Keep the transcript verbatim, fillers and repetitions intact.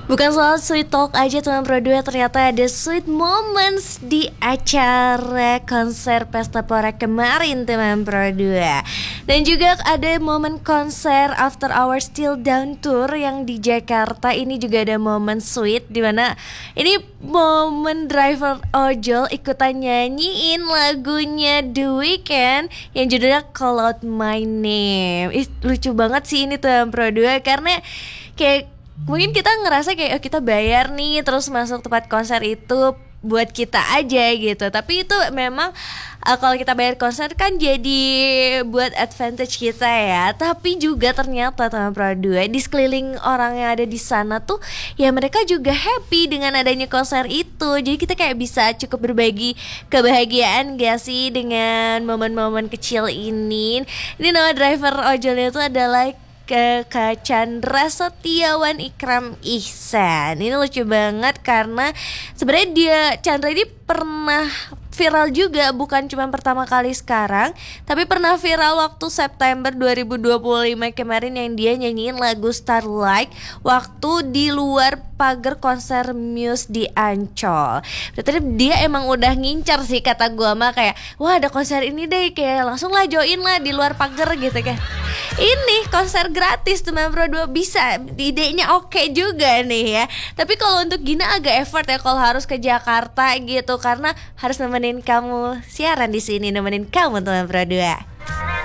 Bukan soal sweet talk aja teman Pro dua, ternyata ada sweet moments di acara konser Pesta Pora kemarin teman Pro dua. Dan juga ada momen konser After Hours Still Down Tour yang di Jakarta. Ini juga ada momen sweet dimana ini momen driver ojol ikutan nyanyiin lagunya The Weeknd yang judulnya Call Out My Name. Ih, lucu banget sih ini teman Pro dua karena kayak mungkin kita ngerasa kayak oh, kita bayar nih terus masuk tempat konser itu buat kita aja gitu. Tapi itu memang uh, kalau kita bayar konser kan jadi buat advantage kita ya. Tapi juga ternyata teman Pro dua di sekeliling orang yang ada di sana tuh ya mereka juga happy dengan adanya konser itu. Jadi kita kayak bisa cukup berbagi kebahagiaan gak sih dengan momen-momen kecil ini. Ini nama driver ojolnya itu adalah ke Kak Chandra Setiawan Ikram Ihsan. Ini lucu banget karena sebenarnya dia Chandra ini pernah viral juga, bukan cuma pertama kali sekarang, tapi pernah viral waktu September dua ribu dua puluh lima kemarin yang dia nyanyiin lagu Starlight waktu di luar pagar konser Muse di Ancol. Berarti dia emang udah ngincar sih kata gua mah, kayak wah ada konser ini deh, kayak langsung lah join lah di luar pagar gitu kan. Ini konser gratis teman Pro dua, bisa, idenya oke juga nih ya. Tapi kalau untuk Gina agak effort ya kalau harus ke Jakarta gitu, karena harus nemenin kamu siaran di sini, nemenin kamu teman Pro dua.